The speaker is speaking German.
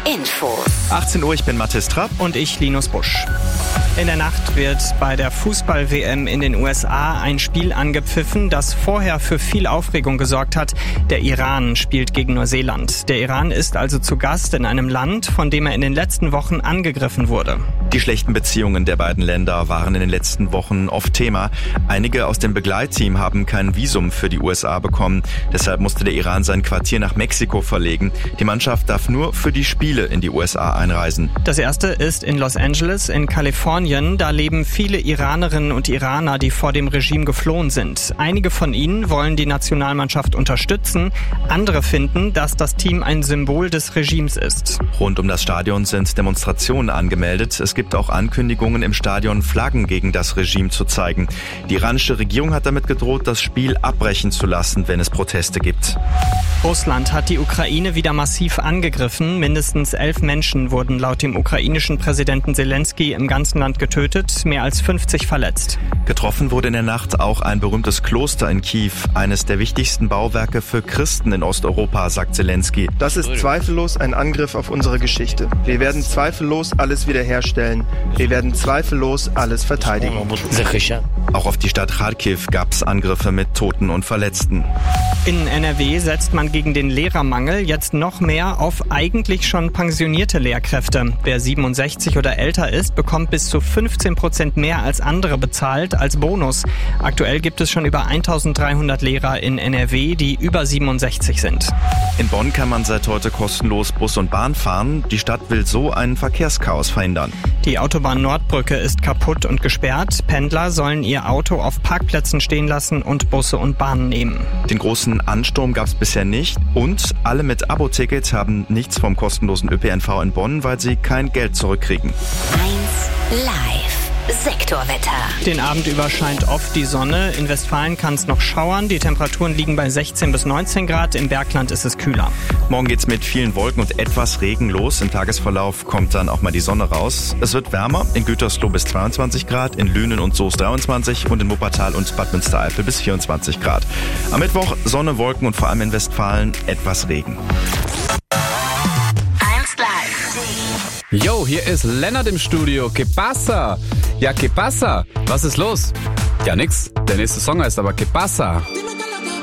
Infos. 18 Uhr, ich bin Mathis Trapp. Und ich, Linus Busch. In der Nacht wird bei der Fußball-WM in den USA ein Spiel angepfiffen, das vorher für viel Aufregung gesorgt hat. Der Iran spielt gegen Neuseeland. Der Iran ist also zu Gast in einem Land, von dem er in den letzten Wochen angegriffen wurde. Die schlechten Beziehungen der beiden Länder waren in den letzten Wochen oft Thema. Einige aus dem Begleitteam haben kein Visum für die USA bekommen. Deshalb musste der Iran sein Quartier nach Mexiko verlegen. Die Mannschaft darf nur für die Spiele in die USA einreisen. Das erste ist in Los Angeles in Kalifornien. Da leben viele Iranerinnen und Iraner, die vor dem Regime geflohen sind. Einige von ihnen wollen die Nationalmannschaft unterstützen. Andere finden, dass das Team ein Symbol des Regimes ist. Rund um das Stadion sind Demonstrationen angemeldet. Es gibt auch Ankündigungen, im Stadion Flaggen gegen das Regime zu zeigen. Die iranische Regierung hat damit gedroht, das Spiel abbrechen zu lassen, wenn es Proteste gibt. Russland hat die Ukraine wieder massiv angegriffen. Mindestens 11 Menschen wurden laut dem ukrainischen Präsidenten Zelensky im ganzen Land getötet, mehr als 50 verletzt. Getroffen wurde in der Nacht auch ein berühmtes Kloster in Kiew, eines der wichtigsten Bauwerke für Christen in Osteuropa, sagt Zelensky. Das ist zweifellos ein Angriff auf unsere Geschichte. Wir werden zweifellos alles wiederherstellen. Wir werden zweifellos alles verteidigen. Auch auf die Stadt Kharkiv gab es Angriffe mit Toten und Verletzten. In NRW setzt man gegen den Lehrermangel jetzt noch mehr auf eigentlich schon pensionierte Lehrkräfte. Wer 67 oder älter ist, bekommt bis zu 15% mehr als andere bezahlt als Bonus. Aktuell gibt es schon über 1300 Lehrer in NRW, die über 67 sind. In Bonn kann man seit heute kostenlos Bus und Bahn fahren. Die Stadt will so ein Verkehrschaos verhindern. Die Autobahn-Nordbrücke ist kaputt und gesperrt. Pendler sollen ihr Auto auf Parkplätzen stehen lassen und Busse und Bahnen nehmen. Den großen Ansturm gab es bisher nicht. Und alle mit Abo-Tickets haben nichts vom kostenlosen ÖPNV in Bonn, weil sie kein Geld zurückkriegen. 1 Live. Sektorwetter. Den Abend über scheint oft die Sonne. In Westfalen kann es noch schauern. Die Temperaturen liegen bei 16 bis 19 Grad. Im Bergland ist es kühler. Morgen geht's mit vielen Wolken und etwas Regen los. Im Tagesverlauf kommt dann auch mal die Sonne raus. Es wird wärmer. In Gütersloh bis 22 Grad, in Lünen und Soest 23 und in Wuppertal und Bad Münstereifel bis 24 Grad. Am Mittwoch Sonne, Wolken und vor allem in Westfalen etwas Regen. 1 Live. Yo, hier ist Lennart im Studio. Que pasa? Ja, que pasa? Was ist los? Ja, nix. Der nächste Song heißt aber Que pasa?